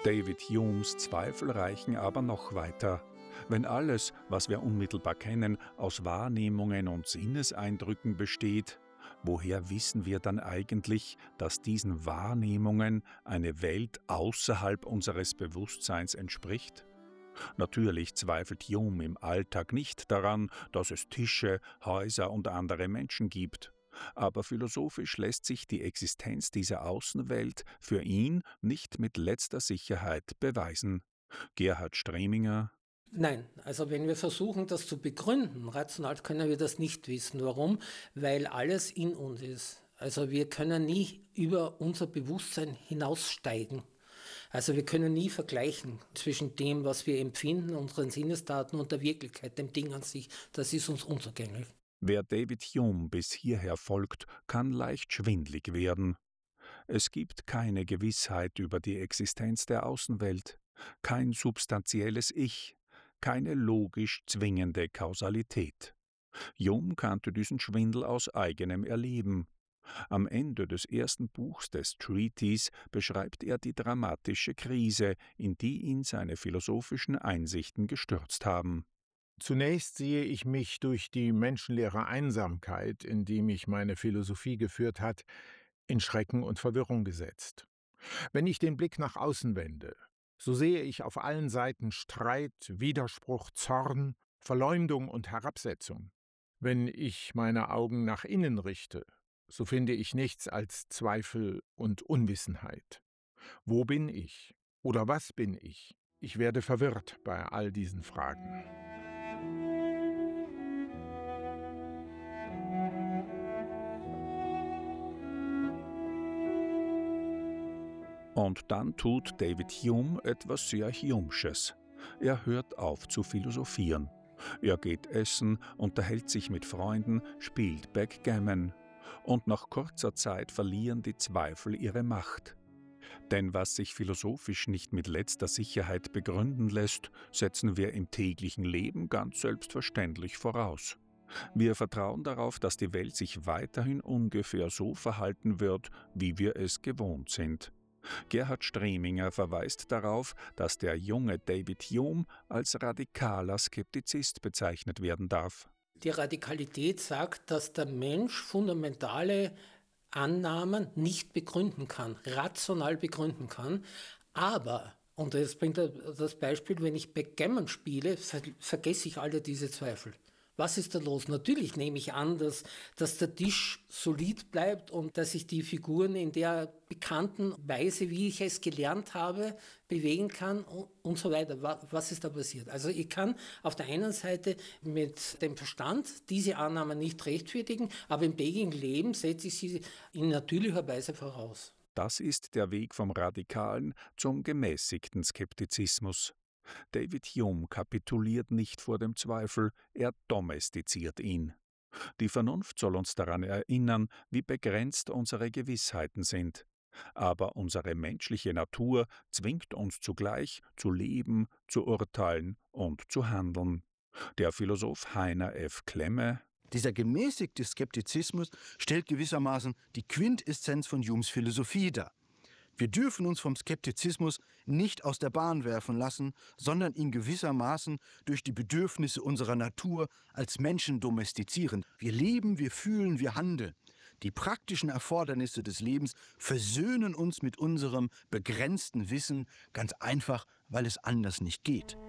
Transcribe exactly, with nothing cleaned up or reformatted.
David Humes Zweifel reichen aber noch weiter. Wenn alles, was wir unmittelbar kennen, aus Wahrnehmungen und Sinneseindrücken besteht, woher wissen wir dann eigentlich, dass diesen Wahrnehmungen eine Welt außerhalb unseres Bewusstseins entspricht? Natürlich zweifelt Hume im Alltag nicht daran, dass es Tische, Häuser und andere Menschen gibt. Aber philosophisch lässt sich die Existenz dieser Außenwelt für ihn nicht mit letzter Sicherheit beweisen. Gerhard Streminger: Nein, also wenn wir versuchen, das zu begründen, rational können wir das nicht wissen. Warum? Weil alles in uns ist. Also wir können nie über unser Bewusstsein hinaussteigen. Also wir können nie vergleichen zwischen dem, was wir empfinden, unseren Sinnesdaten und der Wirklichkeit, dem Ding an sich. Das ist uns unzugänglich. Wer David Hume bis hierher folgt, kann leicht schwindlig werden. Es gibt keine Gewissheit über die Existenz der Außenwelt, kein substanzielles Ich, keine logisch zwingende Kausalität. Hume kannte diesen Schwindel aus eigenem Erleben. Am Ende des ersten Buchs des Treatise beschreibt er die dramatische Krise, in die ihn seine philosophischen Einsichten gestürzt haben. Zunächst sehe ich mich durch die menschenleere Einsamkeit, in die mich meine Philosophie geführt hat, in Schrecken und Verwirrung gesetzt. Wenn ich den Blick nach außen wende, so sehe ich auf allen Seiten Streit, Widerspruch, Zorn, Verleumdung und Herabsetzung. Wenn ich meine Augen nach innen richte, so finde ich nichts als Zweifel und Unwissenheit. Wo bin ich? Oder was bin ich? Ich werde verwirrt bei all diesen Fragen. Und dann tut David Hume etwas sehr Humesches. Er hört auf zu philosophieren. Er geht essen, unterhält sich mit Freunden, spielt Backgammon. Und nach kurzer Zeit verlieren die Zweifel ihre Macht. Denn was sich philosophisch nicht mit letzter Sicherheit begründen lässt, setzen wir im täglichen Leben ganz selbstverständlich voraus. Wir vertrauen darauf, dass die Welt sich weiterhin ungefähr so verhalten wird, wie wir es gewohnt sind. Gerhard Streminger verweist darauf, dass der junge David Hume als radikaler Skeptizist bezeichnet werden darf. Die Radikalität sagt, dass der Mensch fundamentale Annahmen nicht begründen kann, rational begründen kann, aber, und das bringt das Beispiel, wenn ich Backgammon spiele, ver- vergesse ich alle diese Zweifel. Was ist da los? Natürlich nehme ich an, dass, dass der Tisch solid bleibt und dass ich die Figuren in der bekannten Weise, wie ich es gelernt habe, bewegen kann und, und so weiter. Was ist da passiert? Also ich kann auf der einen Seite mit dem Verstand diese Annahmen nicht rechtfertigen, aber im täglichen Leben setze ich sie in natürlicher Weise voraus. Das ist der Weg vom radikalen zum gemäßigten Skeptizismus. David Hume kapituliert nicht vor dem Zweifel, er domestiziert ihn. Die Vernunft soll uns daran erinnern, wie begrenzt unsere Gewissheiten sind. Aber unsere menschliche Natur zwingt uns zugleich zu leben, zu urteilen und zu handeln. Der Philosoph Heiner F. Klemme: Dieser gemäßigte Skeptizismus stellt gewissermaßen die Quintessenz von Humes Philosophie dar. Wir dürfen uns vom Skeptizismus nicht aus der Bahn werfen lassen, sondern ihn gewissermaßen durch die Bedürfnisse unserer Natur als Menschen domestizieren. Wir leben, wir fühlen, wir handeln. Die praktischen Erfordernisse des Lebens versöhnen uns mit unserem begrenzten Wissen, ganz einfach, weil es anders nicht geht.